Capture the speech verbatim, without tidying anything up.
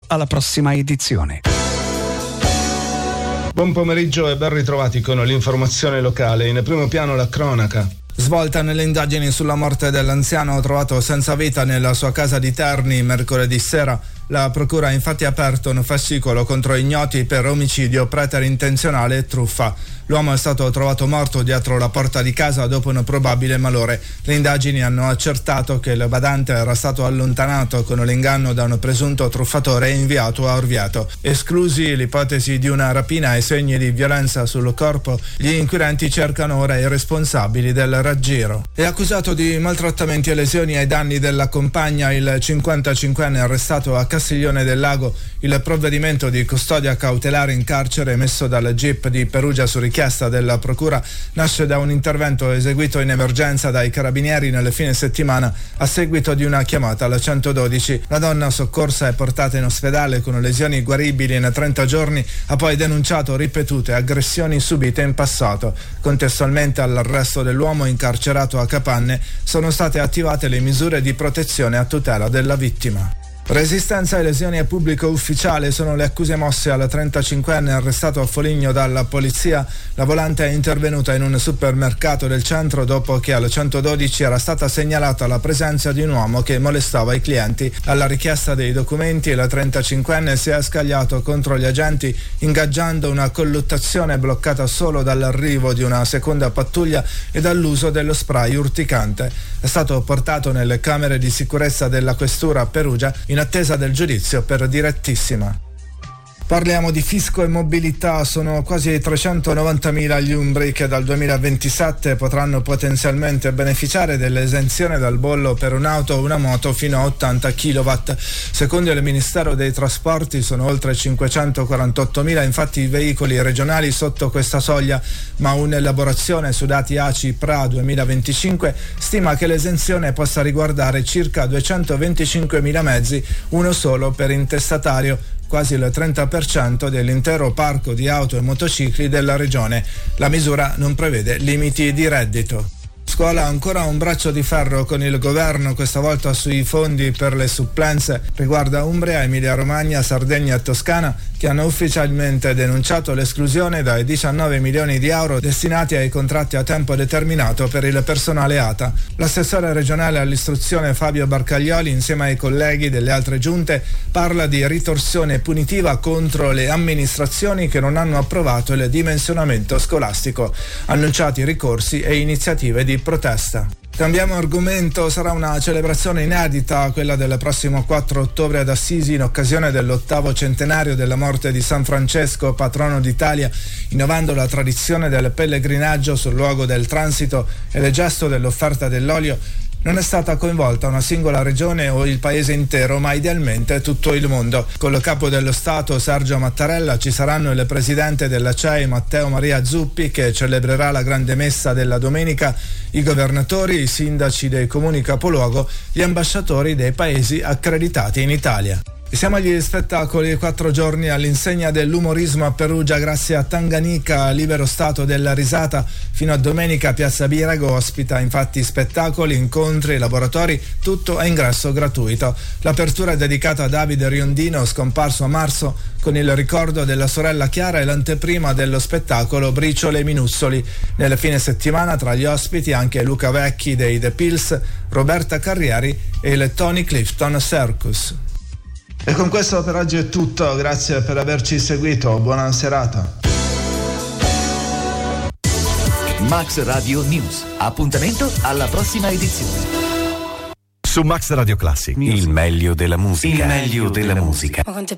alla prossima edizione. Buon pomeriggio e ben ritrovati con l'informazione locale. In primo piano la cronaca. Svolta nelle indagini sulla morte dell'anziano trovato senza vita nella sua casa di Terni mercoledì sera. La procura ha infatti aperto un fascicolo contro ignoti per omicidio preterintenzionale e truffa. L'uomo è stato trovato morto dietro la porta di casa dopo un probabile malore. Le indagini hanno accertato che il badante era stato allontanato con l'inganno da un presunto truffatore e inviato a Orvieto. Esclusi l'ipotesi di una rapina e segni di violenza sul corpo, gli inquirenti cercano ora i responsabili del raggiro. È accusato di maltrattamenti e lesioni ai danni della compagna il cinquantacinquenne arrestato a Castiglione del Lago. Il provvedimento di custodia cautelare in carcere emesso dal G I P di Perugia su richiesta della procura nasce da un intervento eseguito in emergenza dai carabinieri nel fine settimana a seguito di una chiamata alla centododici. La donna soccorsa e portata in ospedale con lesioni guaribili in trenta giorni ha poi denunciato ripetute aggressioni subite in passato. Contestualmente all'arresto dell'uomo incarcerato a Capanne sono state attivate le misure di protezione a tutela della vittima. Resistenza e lesioni a pubblico ufficiale sono le accuse mosse al trentacinquenne arrestato a Foligno dalla polizia. La volante è intervenuta in un supermercato del centro dopo che al centododici era stata segnalata la presenza di un uomo che molestava i clienti. Alla richiesta dei documenti il trentacinquenne si è scagliato contro gli agenti ingaggiando una colluttazione bloccata solo dall'arrivo di una seconda pattuglia e dall'uso dello spray urticante. È stato portato nelle camere di sicurezza della questura a Perugia in attesa del giudizio per direttissima. Parliamo di fisco e mobilità. Sono quasi trecentonovantamila gli umbri che dal duemilaventisette potranno potenzialmente beneficiare dell'esenzione dal bollo per un'auto o una moto fino a ottanta chilowatt. Secondo il Ministero dei Trasporti sono oltre cinquecentoquarantottomila infatti i veicoli regionali sotto questa soglia, ma un'elaborazione su dati A C I P R A duemilaventicinque stima che l'esenzione possa riguardare circa duecentoventicinquemila mezzi, uno solo per intestatario, quasi il trenta per cento dell'intero parco di auto e motocicli della regione. La misura non prevede limiti di reddito. Scuola ancora un braccio di ferro con il governo, questa volta sui fondi per le supplenze. Riguarda Umbria, Emilia Romagna, Sardegna e Toscana, che hanno ufficialmente denunciato l'esclusione dai diciannove milioni di euro destinati ai contratti a tempo determinato per il personale A T A. L'assessore regionale all'istruzione Fabio Barcaglioli, insieme ai colleghi delle altre giunte, parla di ritorsione punitiva contro le amministrazioni che non hanno approvato il dimensionamento scolastico. Annunciati ricorsi e iniziative di protesta. Cambiamo argomento, sarà una celebrazione inedita, quella del prossimo quattro ottobre ad Assisi in occasione dell'ottavo centenario della morte di San Francesco, patrono d'Italia, innovando la tradizione del pellegrinaggio sul luogo del transito e il gesto dell'offerta dell'olio. Non è stata coinvolta una singola regione o il paese intero, ma idealmente tutto il mondo. Con il capo dello Stato Sergio Mattarella ci saranno il presidente della C E I Matteo Maria Zuppi, che celebrerà la grande messa della domenica, i governatori, i sindaci dei comuni capoluogo, gli ambasciatori dei paesi accreditati in Italia. E siamo agli spettacoli, quattro giorni all'insegna dell'umorismo a Perugia grazie a Tanganica, libero stato della risata. Fino a domenica Piazza Birego ospita infatti spettacoli, incontri, laboratori, tutto a ingresso gratuito. L'apertura è dedicata a Davide Riondino, scomparso a marzo, con il ricordo della sorella Chiara e l'anteprima dello spettacolo Briciole Minuzzoli. Nel fine settimana tra gli ospiti anche Luca Vecchi dei The Pills, Roberta Carrieri e il Tony Clifton Circus. E con questo per oggi è tutto, grazie per averci seguito, buona serata. Max Radio News, appuntamento alla prossima edizione. Su Max Radio Classic, il meglio della musica. Il meglio della musica.